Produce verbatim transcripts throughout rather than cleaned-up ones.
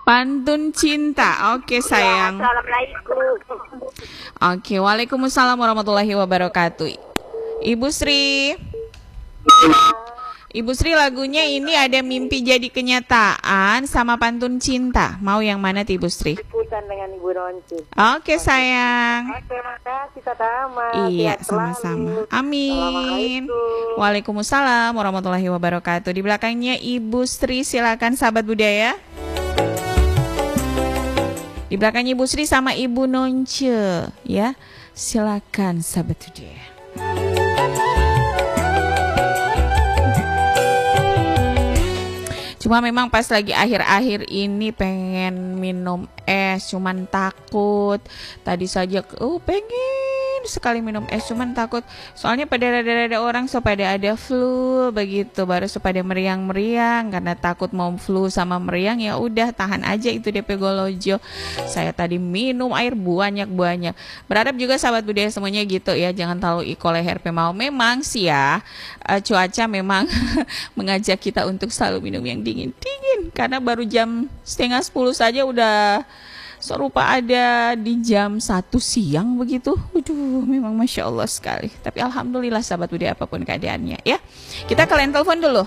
Pantun cinta. Oke sayang. Ya, assalamualaikum. Oke, waalaikumsalam warahmatullahi wabarakatuh. Ibu Sri. Ibu Sri, lagunya ini ada mimpi jadi kenyataan sama pantun cinta. Mau yang mana tuh Ibu Sri? Ikutan dengan Ibu Ronci. Oke sayang. Oke, makasih Tama. Iya, sama-sama. Amin. Waalaikumsalam warahmatullahi wabarakatuh. Di belakangnya Ibu Sri, silakan sahabat budaya. Di belakangnya Ibu Sri sama Ibu Nonce, ya. Silakan sahabat budaya. Cuma memang pas lagi akhir-akhir ini pengen minum es, cuman takut. Tadi saja, oh pengen sekali minum es, cuman takut. Soalnya pada rada-rada orang so pada ada flu begitu, baru so pada meriang-meriang karena takut mau flu sama meriang. Ya udah tahan aja itu D P Golojo. Saya tadi minum air banyak-banyak. Berharap juga sahabat budaya semuanya gitu ya, jangan terlalu iko leher pe mau. Memang sih ya, uh, cuaca memang mengajak kita untuk selalu minum yang dingin-dingin, karena baru jam setengah sepuluh saja udah serupa ada di jam satu siang begitu. Waduh, memang Masya Allah sekali. Tapi Alhamdulillah sahabat budaya apapun keadaannya ya. Kita kalian telepon dulu.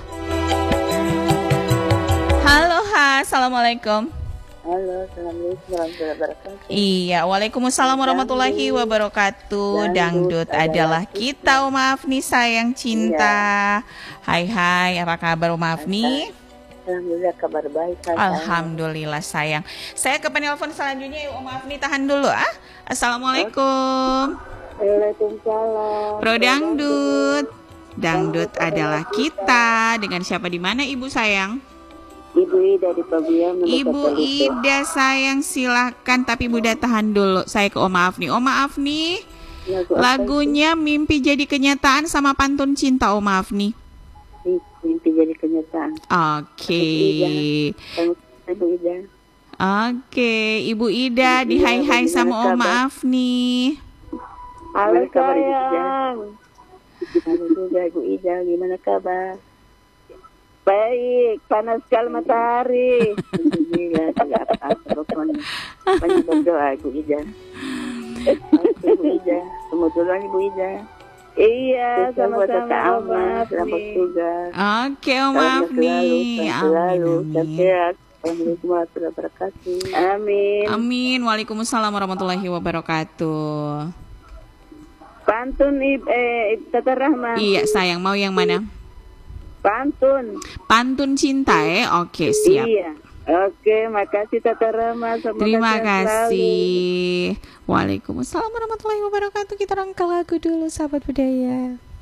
Halo, ha, Assalamualaikum. Halo, Assalamualaikum warahmatullahi wabarakatuh. Iya, Waalaikumsalam warahmatullahi wabarakatuh. Dangdut adalah kita, oh maaf nih sayang cinta. Hai hai, apa kabar oh maaf nih? Alhamdulillah kabar baik. Alhamdulillah sayang. Saya ke penelpon selanjutnya. Oh maaf nih, tahan dulu ah. Assalamualaikum. Waalaikumsalam. Pro Dangdut. Dangdut adalah kita. Dengan siapa di mana Ibu sayang? Ibu Ida di Paguyan. Ibu Ida sayang, silakan. Tapi Bunda tahan dulu. Saya ke Oh maaf nih. Oh maaf nih. Lagunya Mimpi Jadi Kenyataan sama pantun cinta. Oh maaf nih. Mimpi jadi kenyataan. Oke. Ibu Ida. Oke, Ibu Ida di hai hai sama oh maaf nih. Halo sayang. Halo juga Ibu Ida, gimana kabar? Baik, panas sekali matahari. Alhamdulillah, tidak apa-apa pokoknya. Banyak berdoa Ibu Ida. Ibu Ida, kemudian Ibu Ida. Iya, sama-sama maaf nih. Oke, oh maaf nih. Amin, sehat. Assalamualaikum warahmatullahi wabarakatuh. Amin. Amin. Waalaikumsalam warahmatullahi wabarakatuh. Pantun eh Tata Rahma. Iya, sayang, mau yang mana? Pantun. Pantun cinta ya. Oke, siap. Iya. Oke, makasih Tata Rahma. Terima kasih. Waalaikumsalam warahmatullahi wabarakatuh. Kita rangka lagu dulu sahabat budaya.